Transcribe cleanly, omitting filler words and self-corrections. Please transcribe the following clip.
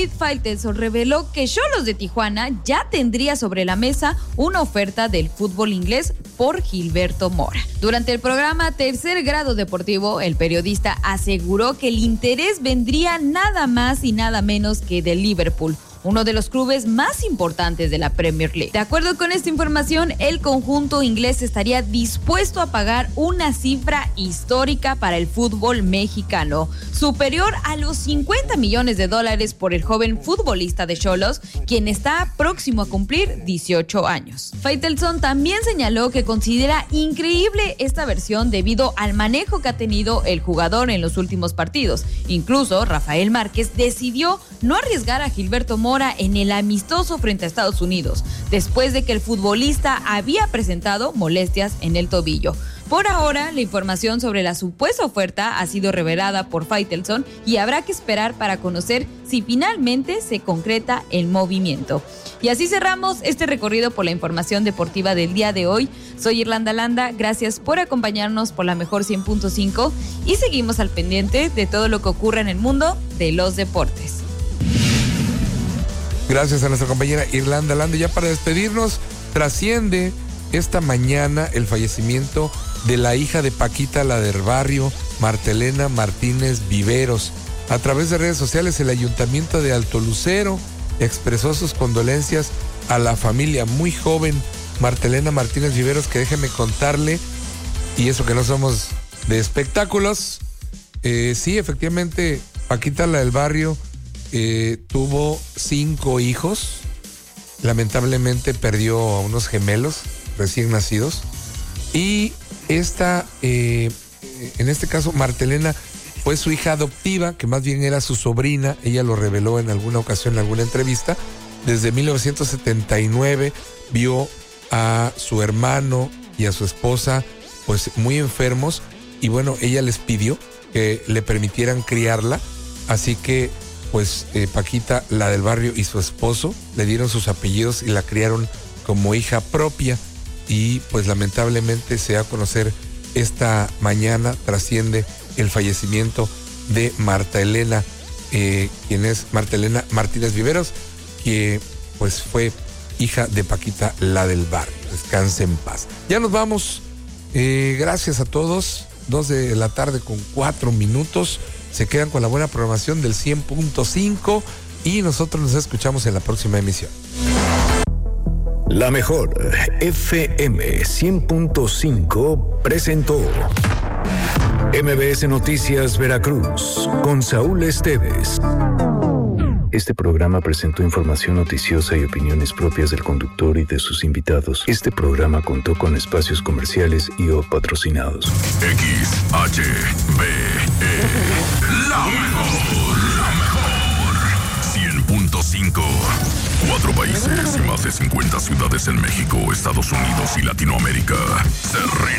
David Faitelson reveló que Xolos de Tijuana ya tendría sobre la mesa una oferta del fútbol inglés por Gilberto Mora. Durante el programa Tercer Grado Deportivo, el periodista aseguró que el interés vendría nada más y nada menos que de Liverpool, uno de los clubes más importantes de la Premier League. De acuerdo con esta información, el conjunto inglés estaría dispuesto a pagar una cifra histórica para el fútbol mexicano, superior a los $50 millones por el joven futbolista de Xolos, quien está próximo a cumplir 18 años. Faitelson también señaló que considera increíble esta versión debido al manejo que ha tenido el jugador en los últimos partidos. Incluso Rafael Márquez decidió no arriesgar a Gilberto Mora en el amistoso frente a Estados Unidos, después de que el futbolista había presentado molestias en el tobillo. Por ahora, la información sobre la supuesta oferta ha sido revelada por Faitelson y habrá que esperar para conocer si finalmente se concreta el movimiento. Y así cerramos este recorrido por la información deportiva del día de hoy. Soy Irlanda Landa, gracias por acompañarnos por la mejor 100.5 y seguimos al pendiente de todo lo que ocurre en el mundo de los deportes. Gracias a nuestra compañera Irlanda Landa. Ya para despedirnos, trasciende esta mañana el fallecimiento de la hija de Paquita, la del barrio, Marta Elena Martínez Viveros. A través de redes sociales, el Ayuntamiento de Alto Lucero expresó sus condolencias a la familia muy joven Marta Elena Martínez Viveros, que déjeme contarle, y eso que no somos de espectáculos, sí, efectivamente, Paquita, la del barrio, tuvo 5 hijos. Lamentablemente perdió a unos gemelos recién nacidos. Y esta, en este caso, Marta Elena fue su hija adoptiva, que más bien era su sobrina. Ella lo reveló en alguna ocasión, en alguna entrevista. Desde 1979 vio a su hermano y a su esposa pues muy enfermos. Y bueno, ella les pidió que le permitieran criarla. Así que pues Paquita, la del barrio, y su esposo le dieron sus apellidos y la criaron como hija propia. Y pues lamentablemente se da a conocer esta mañana, trasciende el fallecimiento de Marta Elena, quien es Marta Elena Martínez Viveros, que pues fue hija de Paquita, la del barrio. Descanse en paz. Ya nos vamos. Gracias a todos. 2:04 p.m. Se quedan con la buena programación del 100.5 y nosotros nos escuchamos en la próxima emisión. La mejor FM 100.5 presentó MBS Noticias Veracruz con Saúl Esteves. Este programa presentó información noticiosa y opiniones propias del conductor y de sus invitados. Este programa contó con espacios comerciales y o patrocinados. XHBE, la mejor 100.5. 4 países y más de 50 ciudades en México, Estados Unidos y Latinoamérica.